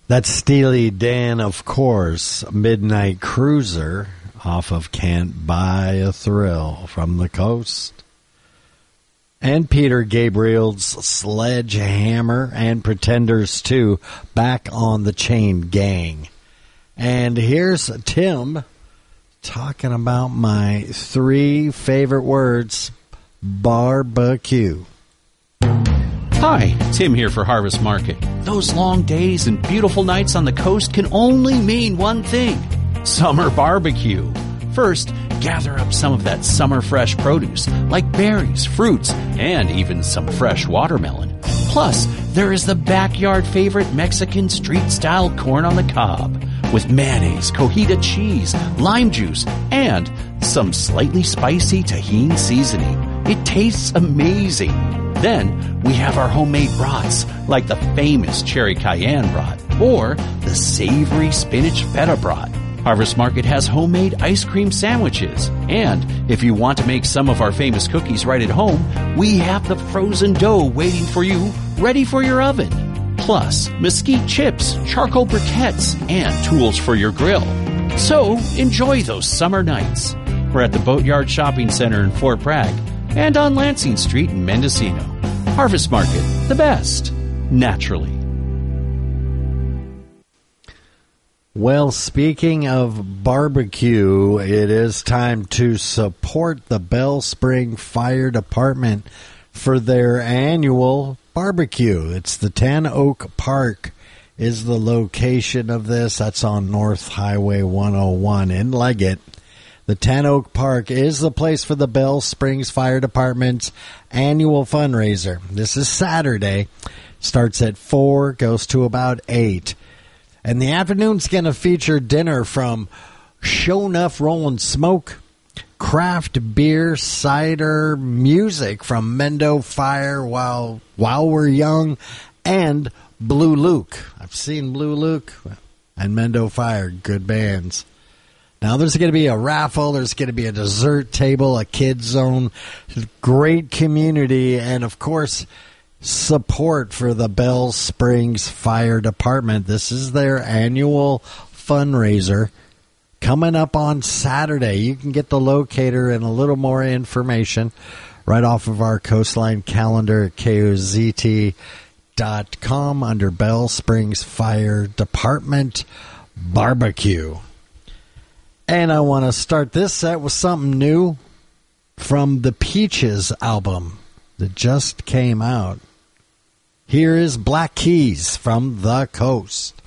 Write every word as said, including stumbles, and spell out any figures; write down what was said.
That's Steely Dan, of course, Midnight Cruiser off of Can't Buy a Thrill from the Coast. And Peter Gabriel's Sledgehammer and Pretenders two, Back on the Chain Gang. And here's Tim talking about my three favorite words, barbecue. Hi, Tim here for Harvest Market. Those long days and beautiful nights on the coast can only mean one thing: summer barbecue. First, gather up some of that summer fresh produce, like berries, fruits, and even some fresh watermelon. Plus, there is the backyard favorite Mexican street-style corn on the cob, with mayonnaise, cojita cheese, lime juice, and some slightly spicy tahini seasoning. It tastes amazing. Then we have our homemade brats, like the famous cherry cayenne brat or the savory spinach feta brat. Harvest Market has homemade ice cream sandwiches. And if you want to make some of our famous cookies right at home, we have the frozen dough waiting for you, ready for your oven. Plus, mesquite chips, charcoal briquettes, and tools for your grill. So enjoy those summer nights. We're at the Boatyard Shopping Center in Fort Bragg and on Lansing Street in Mendocino. Harvest Market, the best, naturally. Well, speaking of barbecue, it is time to support the Bell Spring Fire Department for their annual barbecue. It's the Tan Oak Park is the location of this. That's on North Highway one oh one in Leggett. The Tan Oak Park is the place for the Bell Springs Fire Department's annual fundraiser. This is Saturday. Starts at four, goes to about eight. And the afternoon's going to feature dinner from Show Enough Rollin' Smoke, craft beer, cider, music from Mendo Fire while, while We're Young, and Blue Luke. I've seen Blue Luke and Mendo Fire, good bands. Now, there's going to be a raffle, there's going to be a dessert table, a kids zone, great community, and, of course, support for the Bell Springs Fire Department. This is their annual fundraiser coming up on Saturday. You can get the locator and a little more information right off of our Coastline calendar at K O Z T dot com under Bell Springs Fire Department Barbecue. And I want to start this set with something new from the Peaches album that just came out. Here is Black Keys from the Coast.